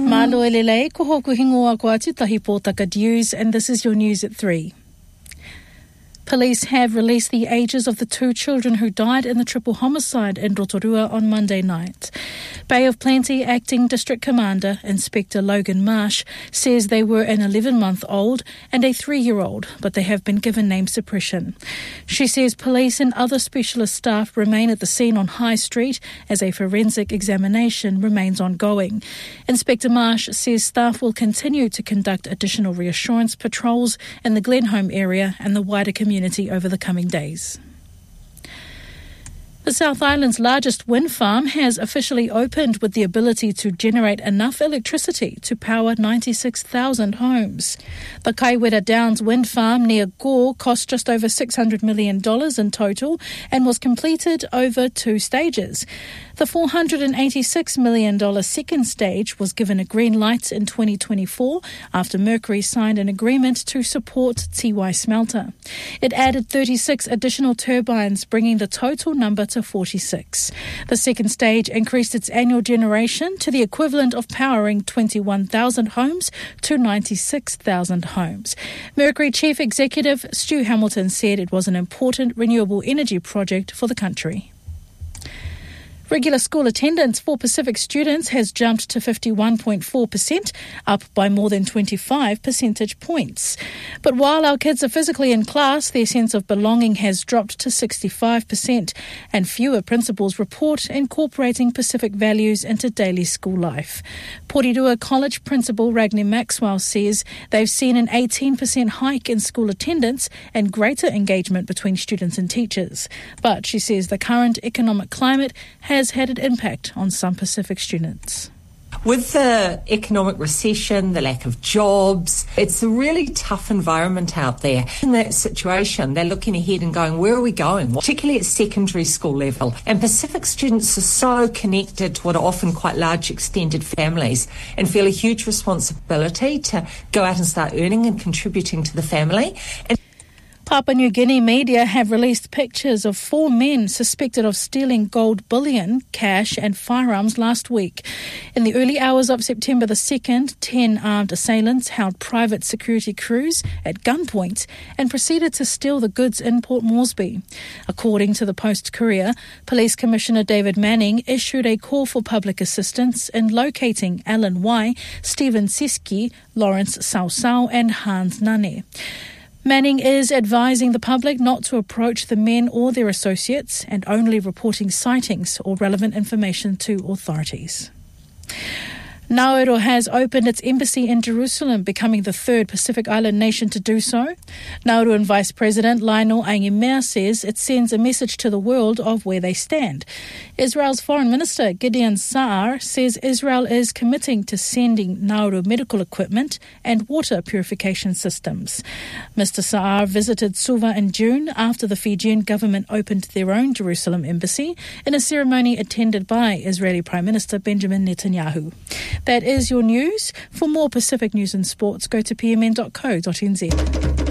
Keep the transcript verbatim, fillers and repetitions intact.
Malo elelei, ko hoku hingoa ko atu tahi pōtaka news, and this is your news at three. Police have released the ages of the two children who died in the triple homicide in Rotorua on Monday night. Bay of Plenty Acting District Commander, Inspector Logan Marsh, says they were an eleven-month-old and a three-year-old, but they have been given name suppression. She says police and other specialist staff remain at the scene on High Street as a forensic examination remains ongoing. Inspector Marsh says staff will continue to conduct additional reassurance patrols in the Glenholme area and the wider community over the coming days. The South Island's largest wind farm has officially opened with the ability to generate enough electricity to power ninety-six thousand homes. The Kaiwera Downs wind farm near Gore cost just over six hundred million dollars in total and was completed over two stages. The four hundred eighty-six million dollars second stage was given a green light in twenty twenty-four after Mercury signed an agreement to support Tiwai Smelter. It added thirty-six additional turbines, bringing the total number to forty-six. The second stage increased its annual generation to the equivalent of powering twenty-one thousand homes to ninety-six thousand homes. Mercury Chief Executive Stu Hamilton said it was an important renewable energy project for the country. Regular school attendance for Pacific students has jumped to fifty-one point four percent, up by more than twenty-five percentage points. But while our kids are physically in class, their sense of belonging has dropped to sixty-five percent, and fewer principals report incorporating Pacific values into daily school life. Porirua College Principal Ragnar Maxwell says they've seen an eighteen percent hike in school attendance and greater engagement between students and teachers. But she says the current economic climate has has had an impact on some Pacific students. With the economic recession, the lack of jobs, it's a really tough environment out there. In that situation, they're looking ahead and going, where are we going? Particularly at secondary school level. And Pacific students are so connected to what are often quite large extended families and feel a huge responsibility to go out and start earning and contributing to the family. And Papua New Guinea media have released pictures of four men suspected of stealing gold bullion, cash and firearms last week. In the early hours of September the second, ten armed assailants held private security crews at gunpoint and proceeded to steal the goods in Port Moresby. According to the Post-Courier, Police Commissioner David Manning issued a call for public assistance in locating Alan Y, Stephen Siski, Lawrence Sausau and Hans Nane. Manning is advising the public not to approach the men or their associates and only reporting sightings or relevant information to authorities. Nauru has opened its embassy in Jerusalem, becoming the third Pacific Island nation to do so. Nauruan Vice President Lionel Aingemea says it sends a message to the world of where they stand. Israel's Foreign Minister Gideon Saar says Israel is committing to sending Nauru medical equipment and water purification systems. Mister Saar visited Suva in June after the Fijian government opened their own Jerusalem embassy in a ceremony attended by Israeli Prime Minister Benjamin Netanyahu. That is your news. For more Pacific news and sports, go to p m n dot co dot n z.